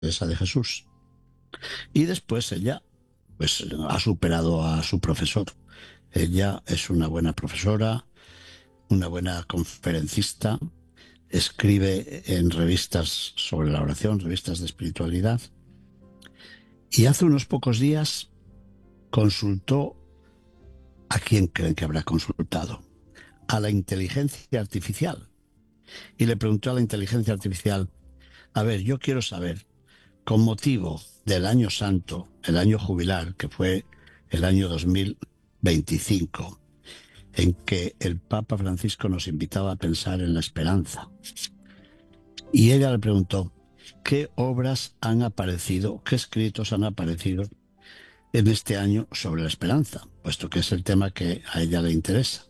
Teresa de Jesús. Y después ella, pues, ha superado a su profesor. Ella es una buena profesora, una buena conferencista, escribe en revistas sobre la oración, revistas de espiritualidad, y hace unos pocos días consultó a quién creen que habrá consultado, a la inteligencia artificial. Y le preguntó a la inteligencia artificial, a ver, yo quiero saber, con motivo del año santo, el año jubilar, que fue el año 2025, en que el Papa Francisco nos invitaba a pensar en la esperanza. Y ella le preguntó, ¿qué obras han aparecido, qué escritos han aparecido en este año sobre la esperanza? Puesto que es el tema que a ella le interesa.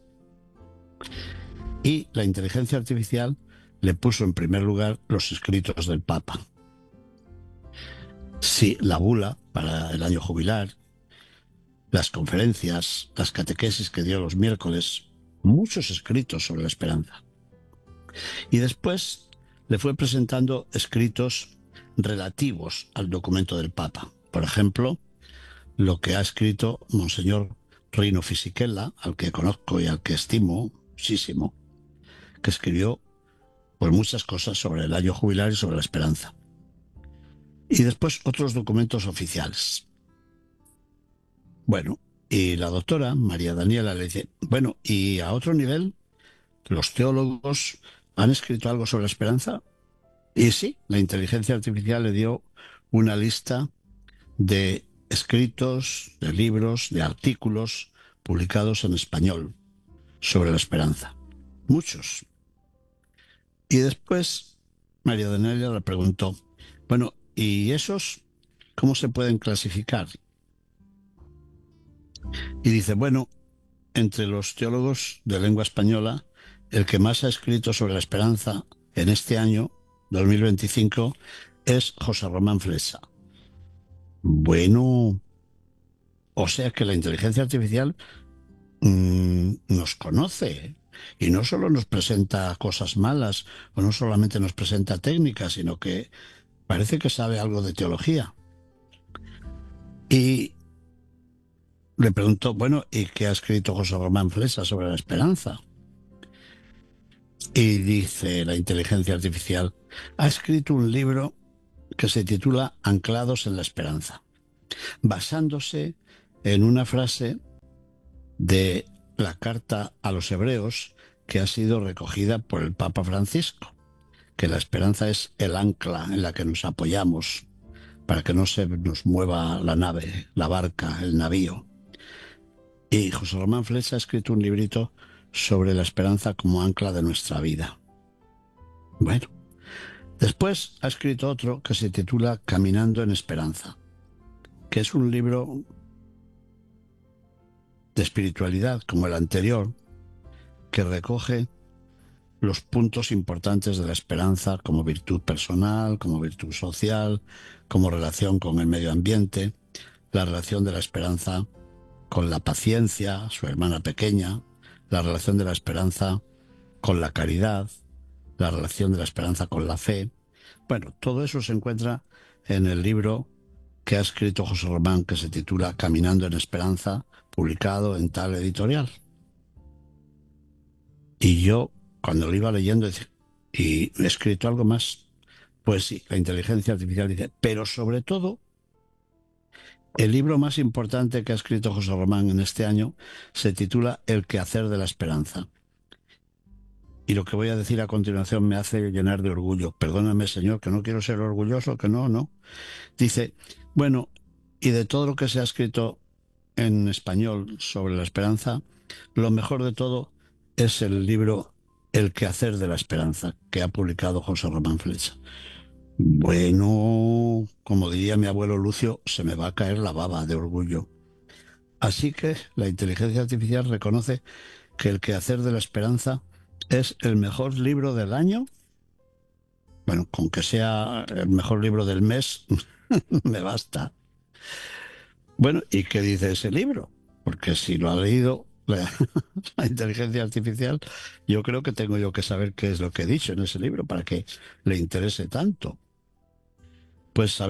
Y la inteligencia artificial le puso en primer lugar los escritos del Papa. Sí, la bula para el año jubilar, las conferencias, las catequesis que dio los miércoles, muchos escritos sobre la esperanza. Y después le fue presentando escritos relativos al documento del Papa. Por ejemplo, lo que ha escrito Monseñor Rino Fisichella, al que conozco y al que estimo muchísimo, que escribió pues muchas cosas sobre el año jubilar y sobre la esperanza. Y después otros documentos oficiales. Bueno, y la doctora María Daniela le dice, bueno, y a otro nivel, los teólogos han escrito algo sobre la esperanza. Y sí, la inteligencia artificial le dio una lista de escritos, de libros, de artículos publicados en español sobre la esperanza. Muchos. Y después María Daniela le preguntó, bueno, ¿y esos cómo se pueden clasificar? Y dice, bueno, entre los teólogos de lengua española, el que más ha escrito sobre la esperanza en este año, 2025, es José Román Flecha. Bueno, o sea que la inteligencia artificial nos conoce y no solo nos presenta cosas malas o no solamente nos presenta técnicas, sino que parece que sabe algo de teología. Y le preguntó, bueno, ¿y qué ha escrito José Román Flecha sobre la esperanza? Y dice la inteligencia artificial, ha escrito un libro que se titula Anclados en la Esperanza, basándose en una frase de la carta a los hebreos que ha sido recogida por el Papa Francisco, que la esperanza es el ancla en la que nos apoyamos para que no se nos mueva la nave, la barca, el navío. Y José Román Flecha ha escrito un librito sobre la esperanza como ancla de nuestra vida. Bueno, después ha escrito otro que se titula Caminando en Esperanza, que es un libro de espiritualidad como el anterior, que recoge los puntos importantes de la esperanza como virtud personal, como virtud social, como relación con el medio ambiente, la relación de la esperanza con la paciencia, su hermana pequeña, la relación de la esperanza con la caridad, la relación de la esperanza con la fe. Bueno, todo eso se encuentra en el libro que ha escrito José Román, que se titula Caminando en Esperanza, publicado en tal editorial. Y yo, cuando lo iba leyendo, decía, ¿y he escrito algo más? Pues sí, la inteligencia artificial dice, pero sobre todo, el libro más importante que ha escrito José Román en este año se titula El quehacer de la esperanza. Y lo que voy a decir a continuación me hace llenar de orgullo. Perdóname, señor, que no quiero ser orgulloso, que no, no. Dice, bueno, y de todo lo que se ha escrito en español sobre la esperanza, lo mejor de todo es el libro El quehacer de la esperanza, que ha publicado José Román Flecha. Bueno, como diría mi abuelo Lucio, se me va a caer la baba de orgullo. Así que la inteligencia artificial reconoce que El quehacer de la esperanza es el mejor libro del año. Bueno, con que sea el mejor libro del mes, me basta. Bueno, ¿y qué dice ese libro? Porque si lo ha leído la inteligencia artificial, yo creo que tengo yo que saber qué es lo que he dicho en ese libro para que le interese tanto. Pues